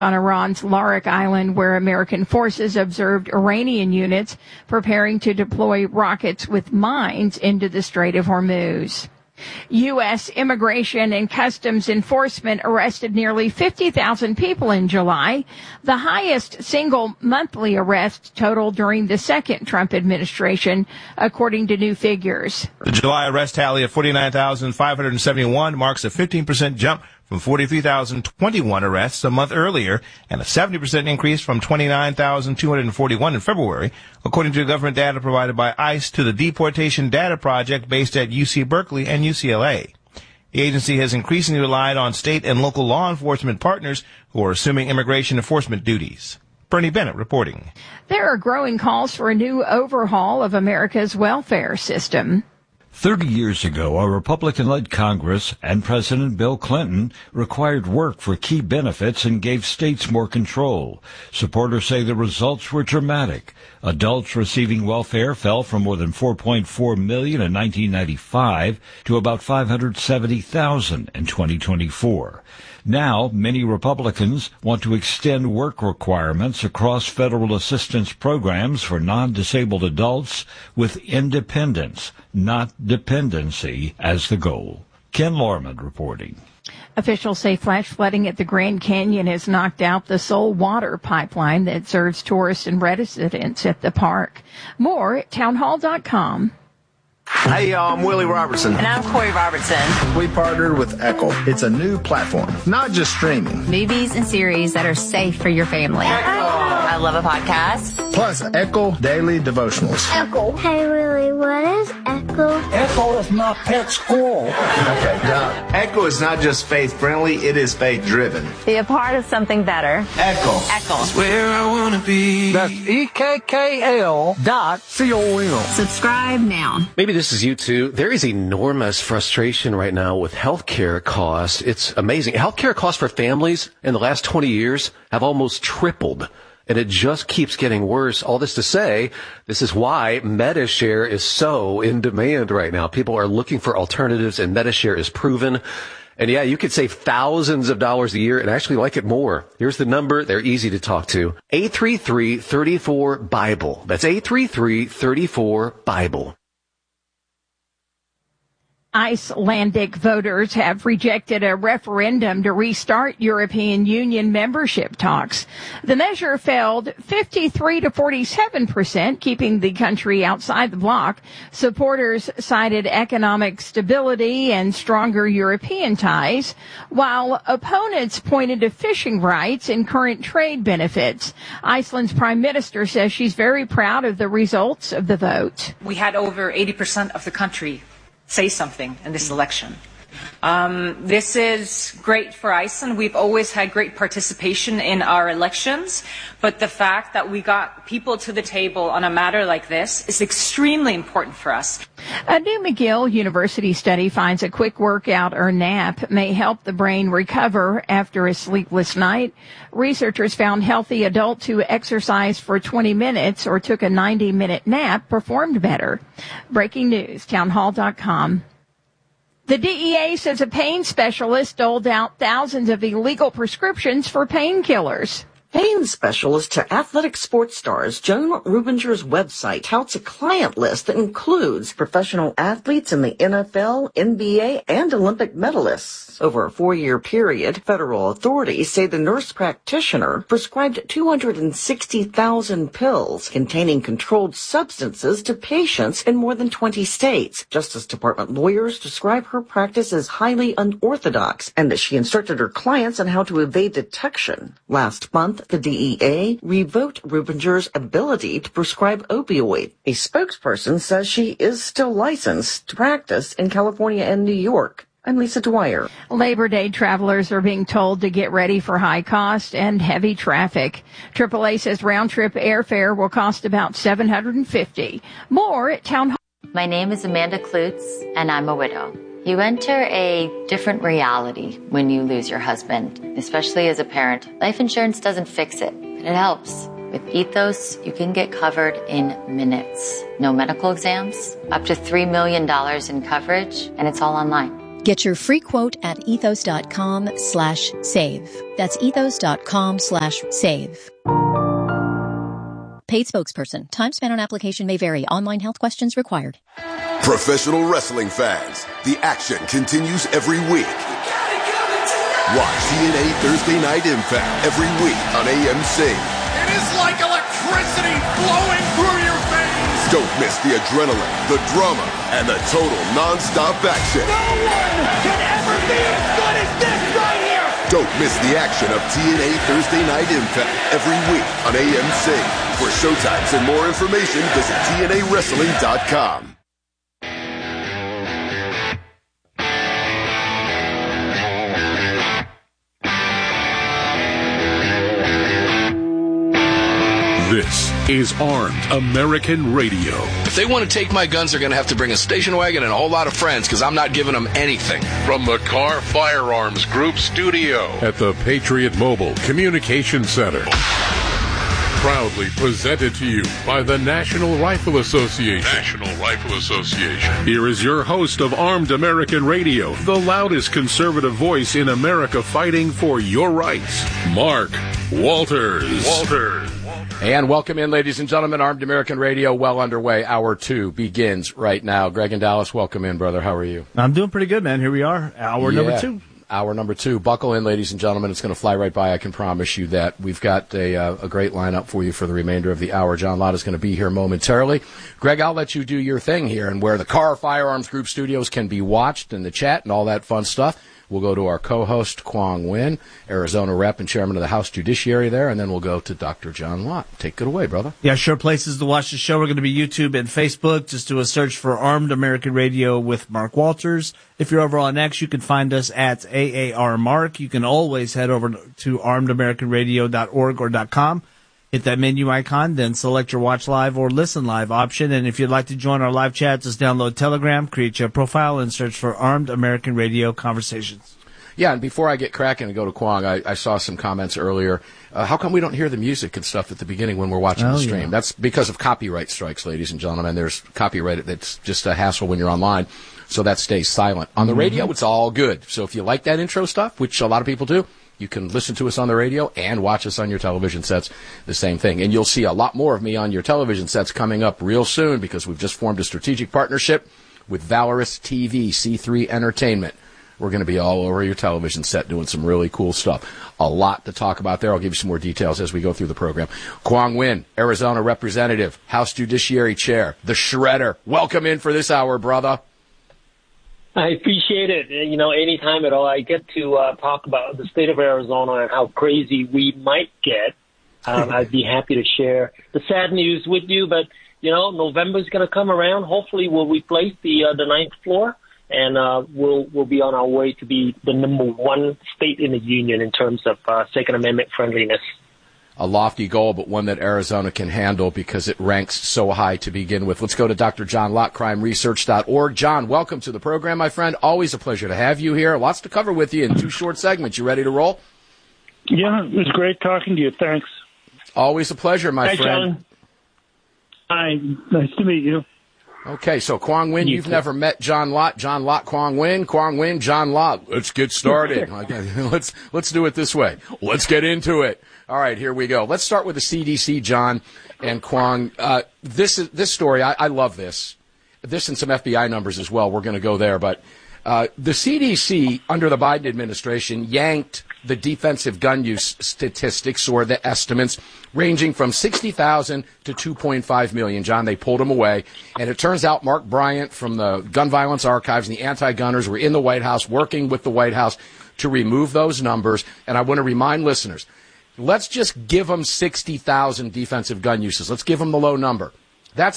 on Iran's Larak Island, where American forces observed Iranian units preparing to deploy rockets with mines into the Strait of Hormuz. U.S. Immigration and Customs Enforcement arrested nearly 50,000 people in July, the highest single monthly arrest total during the second Trump administration, according to new figures. The July arrest tally of 49,571 marks a 15% jump from 43,021 arrests a month earlier and a 70% increase from 29,241 in February, according to government data provided by ICE to the Deportation Data Project based at UC Berkeley and UCLA. The agency has increasingly relied on state and local law enforcement partners who are assuming immigration enforcement duties. Bernie Bennett reporting. There are growing calls for a new overhaul of America's welfare system. 30 years ago, a Republican-led Congress and President Bill Clinton required work for key benefits and gave states more control. Supporters say the results were dramatic. Adults receiving welfare fell from more than 4.4 million in 1995 to about 570,000 in 2024. Now, many Republicans want to extend work requirements across federal assistance programs for non-disabled adults with independence, not dependency, as the goal. Ken Lorman reporting. Officials say flash flooding at the Grand Canyon has knocked out the sole water pipeline that serves tourists and residents at the park. More at townhall.com. Hey, y'all, I'm Willie Robertson. And I'm Corey Robertson. We partnered with Echo. It's a new platform, not just streaming. Movies and series that are safe for your family. I love a podcast. Plus, Echo Daily Devotionals. Echo. Hey, Willie, what is Echo? Echo is my pet squirrel. Okay, Doc. Echo is not just faith-friendly, it is faith-driven. Be a part of something better. Echo. Echo. It's where I want to be. That's EKKL.com. Subscribe now. Maybe this is you too. There is enormous frustration right now with healthcare costs. It's amazing. Healthcare costs for families in the last 20 years have almost tripled. And it just keeps getting worse. All this to say, this is why Medi-Share is so in demand right now. People are looking for alternatives, and Medi-Share is proven. And yeah, you could save thousands of dollars a year and actually like it more. Here's the number. They're easy to talk to. 833-34-BIBLE. That's 833-34-BIBLE. Icelandic voters have rejected a referendum to restart European Union membership talks. The measure failed 53 to 47%, keeping the country outside the bloc. Supporters cited economic stability and stronger European ties, while opponents pointed to fishing rights and current trade benefits. Iceland's prime minister says she's very proud of the results of the vote. We had over 80% of the country say something in this election. This is great for Iceland. We've always had great participation in our elections, but the fact that we got people to the table on a matter like this is extremely important for us. A new McGill University study finds a quick workout or nap may help the brain recover after a sleepless night. Researchers found healthy adults who exercised for 20 minutes or took a 90-minute nap performed better. Breaking news, townhall.com. The DEA says a pain specialist doled out thousands of illegal prescriptions for painkillers. Pain specialist to athletic sports stars Joan Rubinger's website touts a client list that includes professional athletes in the NFL, NBA, and Olympic medalists. Over a 4-year period, federal authorities say the nurse practitioner prescribed 260,000 pills containing controlled substances to patients in more than 20 states. Justice Department lawyers describe her practice as highly unorthodox and that she instructed her clients on how to evade detection. Last month, the DEA revoked Rubinger's ability to prescribe opioid. A spokesperson says she is still licensed to practice in California and New York. I'm Lisa Dwyer. Labor Day travelers are being told to get ready for high cost and heavy traffic. AAA says round-trip airfare will cost about $750. More at Town Hall. My name is Amanda Klutz, and I'm a widow. You enter a different reality when you lose your husband, especially as a parent. Life insurance doesn't fix it, but it helps. With Ethos, you can get covered in minutes. No medical exams, up to $3 million in coverage, and it's all online. Get your free quote at ethos.com/save. That's ethos.com/save. Paid spokesperson. Time spent on application may vary. Online health questions required. Professional wrestling fans, the action continues every week. Watch TNA Thursday Night Impact every week on AMC. It is like electricity flowing through your veins. Don't miss the adrenaline, the drama, and the total non-stop action. No one can ever be as good as this right here. Don't miss the action of TNA Thursday Night Impact every week on AMC. For showtimes and more information, visit TNAWrestling.com. This is Armed American Radio. If they want to take my guns, they're going to have to bring a station wagon and a whole lot of friends, because I'm not giving them anything. From the Carr Firearms Group studio at the Patriot Mobile Communication Center. Proudly presented to you by the National Rifle Association. National Rifle Association. Here is your host of Armed American Radio, the loudest conservative voice in America fighting for your rights, Mark Walters. And welcome in, ladies and gentlemen. Armed American Radio, well underway. Hour 2 begins right now. Greg in Dallas, welcome in, brother. How are you? I'm doing pretty good, man. Here we are, hour number 2. Hour number 2. Buckle in, ladies and gentlemen. It's going to fly right by. I can promise you that. We've got a great lineup for you for the remainder of the hour. John Lott is going to be here momentarily. Greg, I'll let you do your thing here, and where the Carr Firearms Group studios can be watched in the chat and all that fun stuff. We'll go to our co-host, Quang Nguyen, Arizona rep and chairman of the House Judiciary there, and then we'll go to Dr. John Lott. Take it away, brother. Yeah, sure places to watch the show. We're going to be YouTube and Facebook. Just do a search for Armed American Radio with Mark Walters. If you're over on X, you can find us at AAR Mark. You can always head over to armedamericanradio.org or .com. Hit that menu icon, then select your watch live or listen live option. And if you'd like to join our live chat, just download Telegram, create your profile, and search for Armed American Radio Conversations. Yeah, and before I get cracking and go to Quang, I saw some comments earlier. How come we don't hear the music and stuff at the beginning when we're watching the stream? Yeah. That's because of copyright strikes, ladies and gentlemen. There's copyright that's just a hassle when you're online, so that stays silent. On the radio, it's all good. So if you like that intro stuff, which a lot of people do, you can listen to us on the radio and watch us on your television sets, the same thing. And you'll see a lot more of me on your television sets coming up real soon, because we've just formed a strategic partnership with Valorous TV, C3 Entertainment. We're going to be all over your television set doing some really cool stuff. A lot to talk about there. I'll give you some more details as we go through the program. Quang Nguyen, Arizona Representative, House Judiciary Chair, the Shredder. Welcome in for this hour, brother. I appreciate it. You know, anytime at all, I get to talk about the state of Arizona and how crazy we might get. I'd be happy to share the sad news with you. But, you know, November's going to come around. Hopefully we'll replace the ninth floor, and we'll be on our way to be the number 1 state in the union in terms of Second Amendment friendliness. A lofty goal, but one that Arizona can handle because it ranks so high to begin with. Let's go to Dr. John Lott, crimeresearch.org. John, welcome to the program, my friend. Always a pleasure to have you here. Lots to cover with you in 2 short segments. You ready to roll? Yeah, it was great talking to you. Thanks. Always a pleasure, my friend. John. Hi, nice to meet you. Okay, so Quang Nguyen, you've never met John Lott. John Lott, Quang Nguyen, John Lott. Let's get started. Let's do it this way. Let's get into it. All right, here we go. Let's start with the CDC, John and Quang. This story, I love this. This and some FBI numbers as well. We're going to go there. But the CDC, under the Biden administration, yanked the defensive gun use statistics, or the estimates, ranging from 60,000 to 2.5 million. John, they pulled them away. And it turns out Mark Bryant from the Gun Violence Archives and the Anti-Gunners were in the White House, working with the White House to remove those numbers. And I want to remind listeners, let's just give them 60,000 defensive gun uses. Let's give them the low number. That's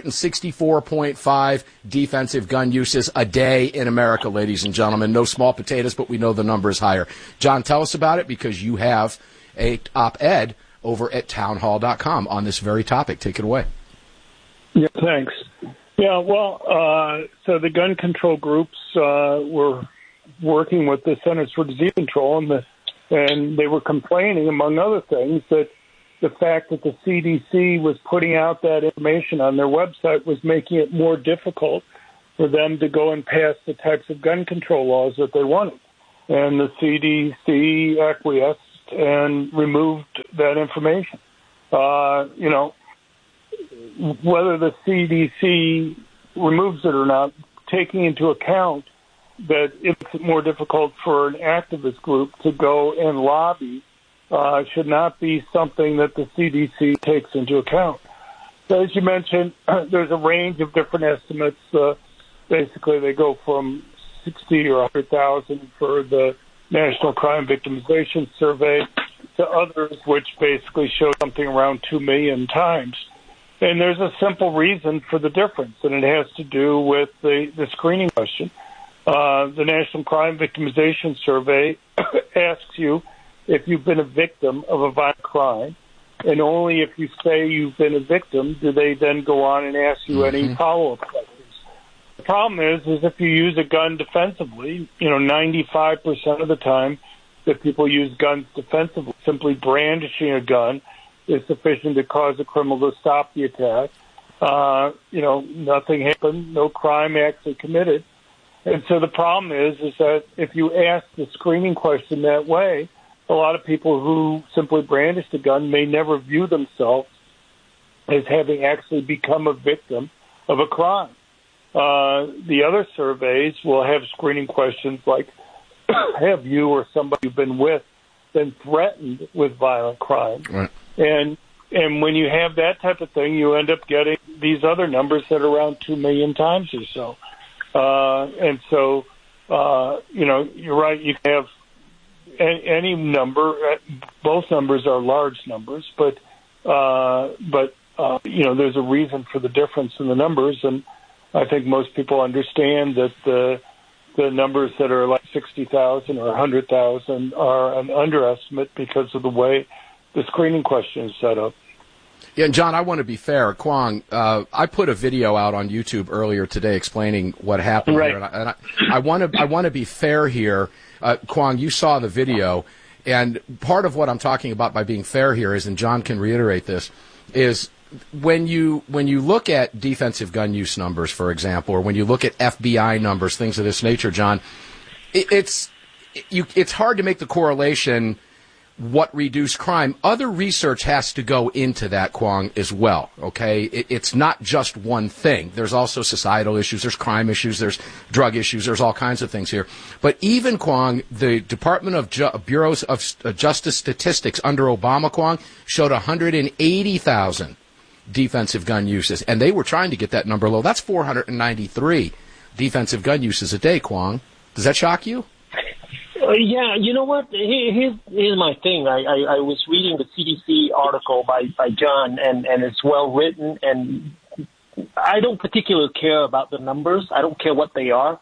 164.5 defensive gun uses a day in America, ladies and gentlemen. No small potatoes, but we know the number is higher. John, tell us about it, because you have a op-ed over at townhall.com on this very topic. Take it away. Yeah, thanks. Yeah, well, so the gun control groups were working with the Centers for Disease Control, and they were complaining, among other things, that the fact that the CDC was putting out that information on their website was making it more difficult for them to go and pass the types of gun control laws that they wanted. And the CDC acquiesced and removed that information. Whether the CDC removes it or not, taking into account that it's more difficult for an activist group to go and lobby should not be something that the CDC takes into account. So as you mentioned, there's a range of different estimates. Basically, they go from 60 or 100,000 for the National Crime Victimization Survey to others, which basically show something around 2 million times. And there's a simple reason for the difference, and it has to do with the screening question. The National Crime Victimization Survey asks you if you've been a victim of a violent crime, and only if you say you've been a victim do they then go on and ask you any follow-up questions. The problem is if you use a gun defensively, 95% of the time that people use guns defensively, simply brandishing a gun is sufficient to cause a criminal to stop the attack. Nothing happened, no crime actually committed. And so the problem is that if you ask the screening question that way, a lot of people who simply brandished a gun may never view themselves as having actually become a victim of a crime. The other surveys will have screening questions like, have you or somebody you've been with been threatened with violent crime? Right. And when you have that type of thing, you end up getting these other numbers that are around 2 million times or so. You're right, you can have any number. Both numbers are large numbers, but there's a reason for the difference in the numbers, and I think most people understand that the numbers that are like 60,000 or 100,000 are an underestimate because of the way the screening question is set up. Yeah, and John, I want to be fair. Kwong, I put a video out on YouTube earlier today explaining what happened here, and I want to be fair here. Kwong, you saw the video, and part of what I'm talking about by being fair here is, and John can reiterate this, is when you look at defensive gun use numbers, for example, or when you look at FBI numbers, things of this nature, John, it's hard to make the correlation what reduced crime. Other research has to go into that, Kwong, as well, okay? It's not just one thing. There's also societal issues, there's crime issues, there's drug issues, there's all kinds of things here. But even, Kwong, the Department of Bureaus of Justice Statistics under Obama, Kwong, showed 180,000 defensive gun uses, and they were trying to get that number low. That's 493 defensive gun uses a day, Kwong. Does that shock you? Yeah, you know what? Here's my thing. I was reading the CDC article by John, and it's well written, and I don't particularly care about the numbers. I don't care what they are.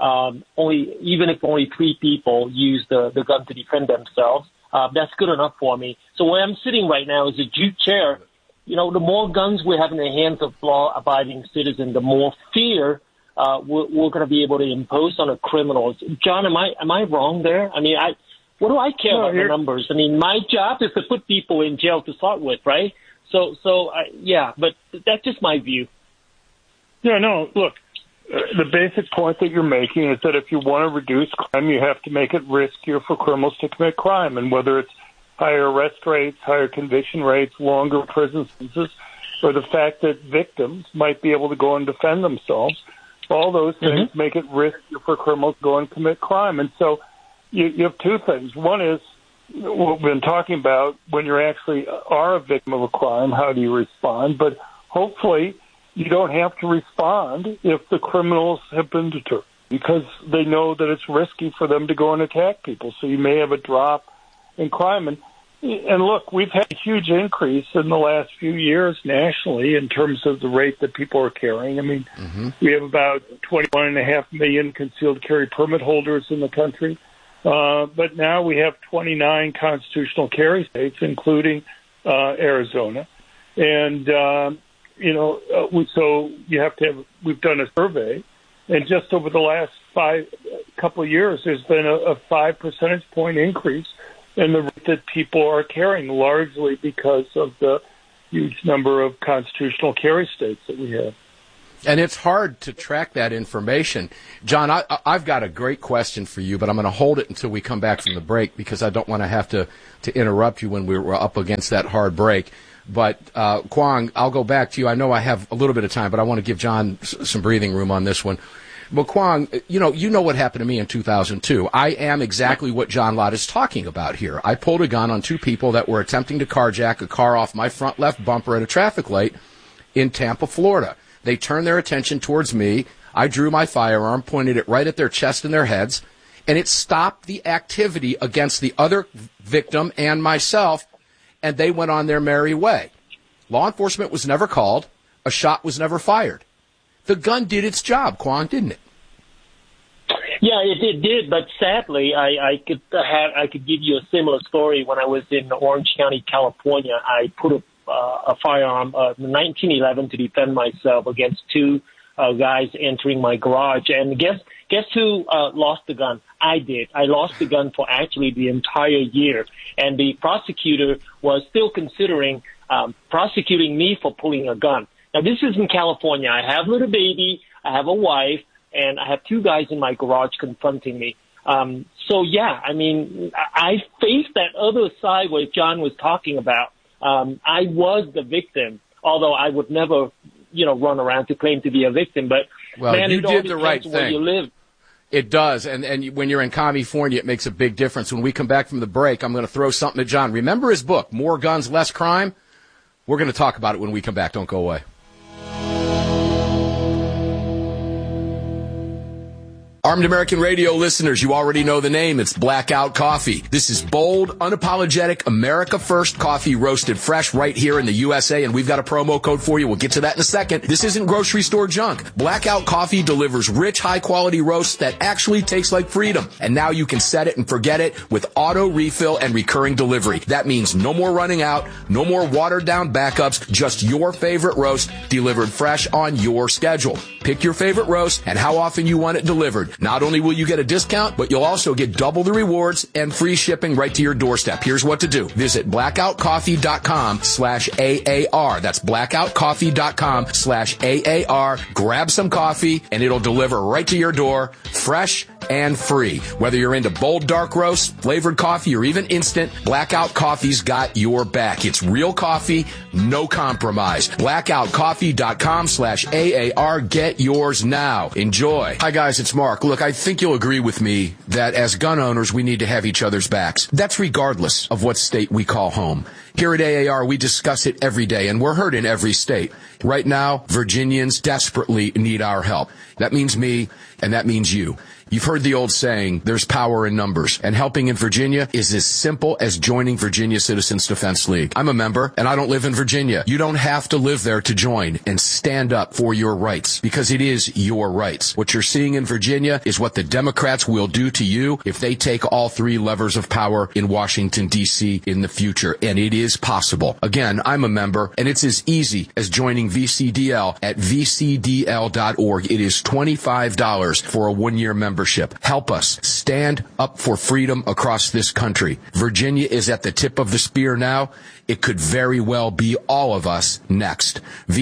Even if only 3 people use the gun to defend themselves, that's good enough for me. So where I'm sitting right now is a Jute chair. The more guns we have in the hands of law-abiding citizens, the more fear we're going to be able to impose on the criminals. John, am I wrong there? I mean, what do I care about the numbers? I mean, my job is to put people in jail to start with, right? So but that's just my view. Yeah, no, look, the basic point that you're making is that if you want to reduce crime, you have to make it riskier for criminals to commit crime, and whether it's higher arrest rates, higher conviction rates, longer prison sentences, or the fact that victims might be able to go and defend themselves, all those things make it riskier for criminals to go and commit crime. And so you have 2 things. One is what we've been talking about, when you actually are a victim of a crime, how do you respond? But hopefully you don't have to respond if the criminals have been deterred, because they know that it's risky for them to go and attack people. So you may have a drop in crime. And look, we've had a huge increase in the last few years nationally in terms of the rate that people are carrying. I mean, we have about 21.5 million concealed carry permit holders in the country. But now we have 29 constitutional carry states, including Arizona. And, so you have to have, we've done a survey, and just over the last couple of years, there's been a 5 percentage point increase in the rate that people are carrying, largely because of the huge number of constitutional carry states that we have. And it's hard to track that information. John, I've got a great question for you, but I'm going to hold it until we come back from the break because I don't want to have to interrupt you when we're up against that hard break. But, Kwong, I'll go back to you. I know I have a little bit of time, but I want to give John some breathing room on this one. But, Kwong, you know what happened to me in 2002. I am exactly what John Lott is talking about here. I pulled a gun on two people that were attempting to carjack a car off my front left bumper at a traffic light in Tampa, Florida. They turned their attention towards me. I drew my firearm, pointed it right at their chest and their heads, and it stopped the activity against the other victim and myself, and they went on their merry way. Law enforcement was never called. A shot was never fired. The gun did its job, Kwong, didn't it? Yeah, it did, but sadly, I could give you a similar story. When I was in Orange County, California, I put a firearm, 1911, to defend myself against two guys entering my garage. And guess who lost the gun? I did. I lost the gun for actually the entire year. And the prosecutor was still considering prosecuting me for pulling a gun. Now, this is in California. I have a little baby. I have a wife. And I have two guys in my garage confronting me. So, yeah, I mean, I faced that other side where John was talking about. I was the victim, although I would never, run around to claim to be a victim. But, well, man, you it all did the depends right where thing. you live. It does, and when you're in California, it makes a big difference. When we come back from the break, I'm going to throw something at John. Remember his book, More Guns, Less Crime? We're going to talk about it when we come back. Don't go away. Armed American Radio listeners, you already know the name. It's Blackout Coffee. This is bold, unapologetic, America First coffee roasted fresh right here in the USA, and we've got a promo code for you. We'll get to that in a second. This isn't grocery store junk. Blackout Coffee delivers rich, high-quality roasts that actually taste like freedom. And now you can set it and forget it with auto refill and recurring delivery. That means no more running out, no more watered-down backups, just your favorite roast delivered fresh on your schedule. Pick your favorite roast and how often you want it delivered. Not only will you get a discount, but you'll also get double the rewards and free shipping right to your doorstep. Here's what to do. Visit blackoutcoffee.com/AAR. That's blackoutcoffee.com/AAR. Grab some coffee and it'll deliver right to your door, fresh and free. Whether you're into bold dark roast, flavored coffee, or even instant, Blackout Coffee's got your back. It's real coffee, no compromise. blackoutcoffee.com/AAR. Get yours now. Enjoy. Hi guys, it's Mark. Look, I think you'll agree with me that as gun owners, we need to have each other's backs. That's regardless of what state we call home. Here at AAR, we discuss it every day, and we're heard in every state. Right now, Virginians desperately need our help. That means me, and that means you. You've heard the old saying, there's power in numbers, and helping in Virginia is as simple as joining Virginia Citizens Defense League. I'm a member, and I don't live in Virginia. You don't have to live there to join and stand up for your rights, because it is your rights. What you're seeing in Virginia is what the Democrats will do to you if they take all three levers of power in Washington, D.C. in the future, and it is possible. Again, I'm a member, and it's as easy as joining VCDL at vcdl.org. It is $25 for a one-year membership. Help us stand up for freedom across this country. Virginia is at the tip of the spear now. It could very well be all of us next.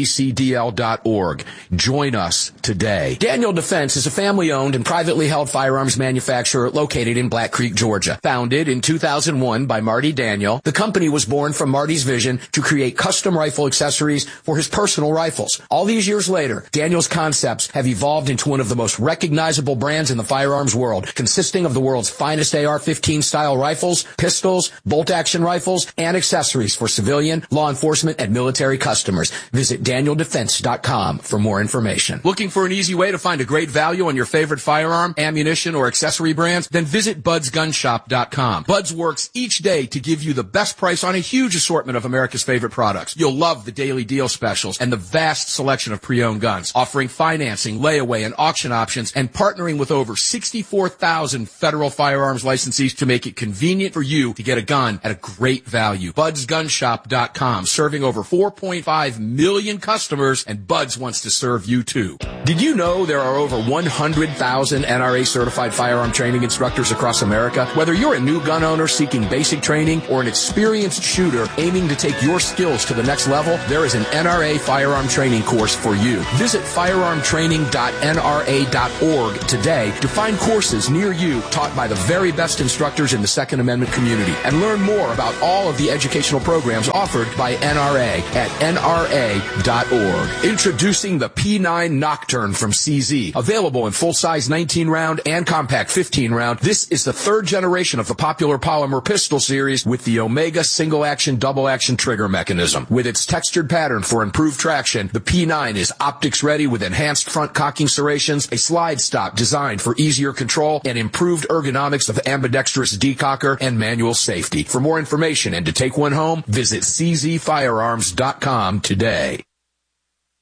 VCDL.org. Join us today. Daniel Defense is a family-owned and privately held firearms manufacturer located in Black Creek, Georgia. Founded in 2001 by Marty Daniel, the company was born from Marty's vision to create custom rifle accessories for his personal rifles. All these years later, Daniel's concepts have evolved into one of the most recognizable brands in the firearms world, consisting of the world's finest AR-15 style rifles, pistols, bolt-action rifles, and accessories for civilian, law enforcement, and military customers. Visit DanielDefense.com for more information. Looking for an easy way to find a great value on your favorite firearm, ammunition, or accessory brands? Then visit BudsGunShop.com. Buds works each day to give you the best price on a huge assortment of America's favorite products. You'll love the daily deal specials and the vast selection of pre-owned guns, offering financing, layaway, and auction options, and partnering with over 64,000 federal firearms licensees to make it convenient for you to get a gun at a great value. BudsGunShop.com, serving over 4.5 million customers, and Buds wants to serve you too. Did you know there are over 100,000 NRA certified firearm training instructors across America? Whether you're a new gun owner seeking basic training or an experienced shooter aiming to take your skills to the next level, there is an NRA firearm training course for you. Visit firearmtraining.nra.org today to find courses near you taught by the very best instructors in the Second Amendment community, and learn more about all of the educational programs offered by NRA at nra.org. Introducing the P9 Nocturne from CZ. Available in full-size 19-round and compact 15-round, this is the third generation of the popular polymer pistol series with the Omega single-action, double-action trigger mechanism. With its textured pattern for improved traction, the P9 is optics-ready with enhanced front cocking serrations, a slide stop designed for easier control, and improved ergonomics of ambidextrous decocker and manual safety. For more information and to take one home, visit czfirearms.com today.